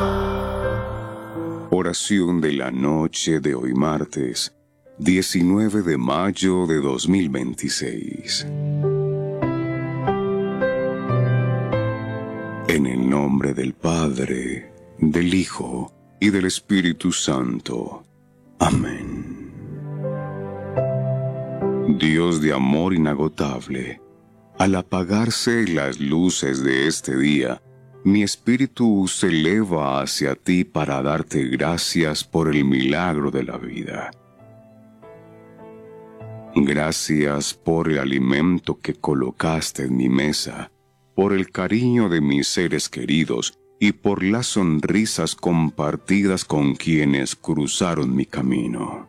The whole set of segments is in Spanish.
Oración de la noche de hoy martes, 19 de mayo de 2026. En el nombre del Padre, del Hijo y del Espíritu Santo. Amén. Dios de amor inagotable, al apagarse las luces de este día, mi espíritu se eleva hacia ti para darte gracias por el milagro de la vida. Gracias por el alimento que colocaste en mi mesa, por el cariño de mis seres queridos y por las sonrisas compartidas con quienes cruzaron mi camino.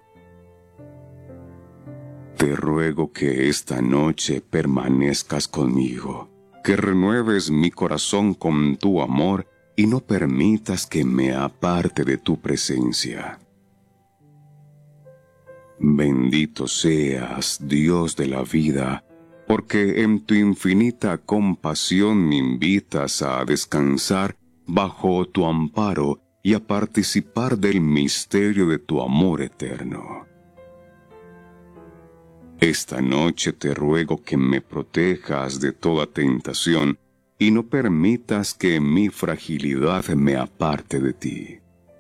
Te ruego que esta noche permanezcas conmigo, que renueves mi corazón con tu amor y no permitas que me aparte de tu presencia. Bendito seas, Dios de la vida, porque en tu infinita compasión me invitas a descansar bajo tu amparo y a participar del misterio de tu amor eterno. Esta noche te ruego que me protejas de toda tentación y no permitas que mi fragilidad me aparte de ti.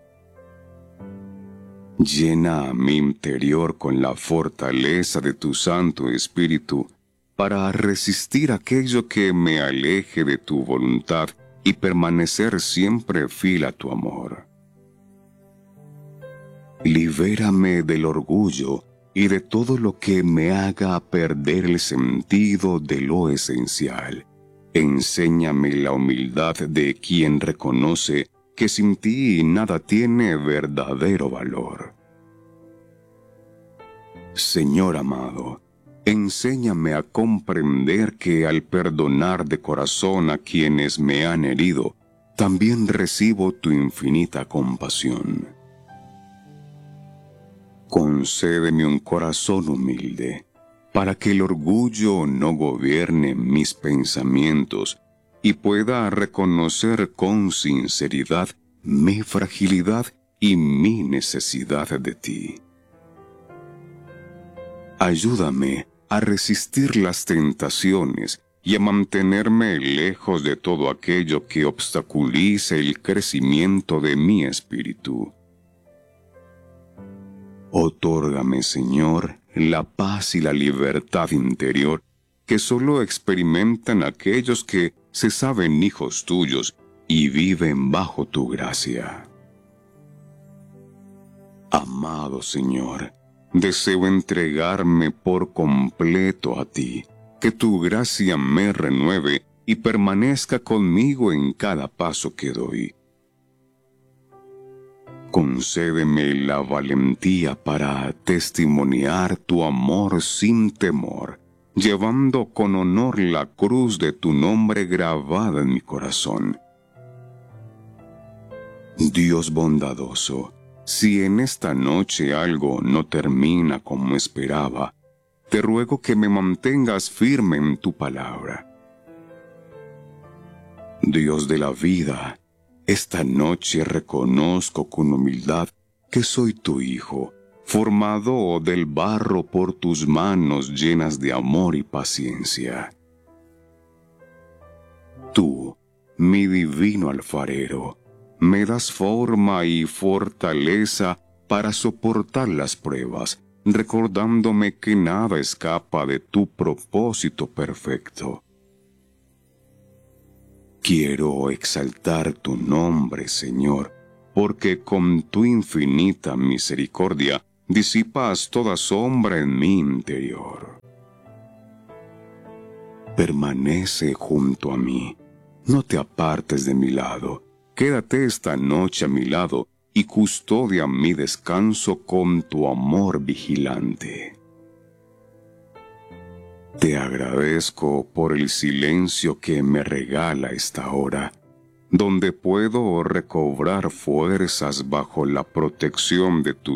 Llena mi interior con la fortaleza de tu Santo Espíritu para resistir aquello que me aleje de tu voluntad y permanecer siempre fiel a tu amor. Libérame del orgullo y de todo lo que me haga perder el sentido de lo esencial. Enséñame la humildad de quien reconoce que sin ti nada tiene verdadero valor. Señor amado, enséñame a comprender que al perdonar de corazón a quienes me han herido, también recibo tu infinita compasión. Concédeme un corazón humilde, para que el orgullo no gobierne mis pensamientos y pueda reconocer con sinceridad mi fragilidad y mi necesidad de ti. Ayúdame a resistir las tentaciones y a mantenerme lejos de todo aquello que obstaculice el crecimiento de mi espíritu. Otórgame, Señor, la paz y la libertad interior que solo experimentan aquellos que se saben hijos tuyos y viven bajo tu gracia. Amado Señor, deseo entregarme por completo a ti, que tu gracia me renueve y permanezca conmigo en cada paso que doy. Concédeme la valentía para testimoniar tu amor sin temor, llevando con honor la cruz de tu nombre grabada en mi corazón. Dios bondadoso, si en esta noche algo no termina como esperaba, te ruego que me mantengas firme en tu palabra. Dios de la vida, esta noche reconozco con humildad que soy tu hijo, formado del barro por tus manos llenas de amor y paciencia. Tú, mi divino alfarero, me das forma y fortaleza para soportar las pruebas, recordándome que nada escapa de tu propósito perfecto. Quiero exaltar tu nombre, Señor, porque con tu infinita misericordia disipas toda sombra en mi interior. Permanece junto a mí, no te apartes de mi lado, quédate esta noche a mi lado y custodia mi descanso con tu amor vigilante. Te agradezco por el silencio que me regala esta hora, donde puedo recobrar fuerzas bajo la protección de tu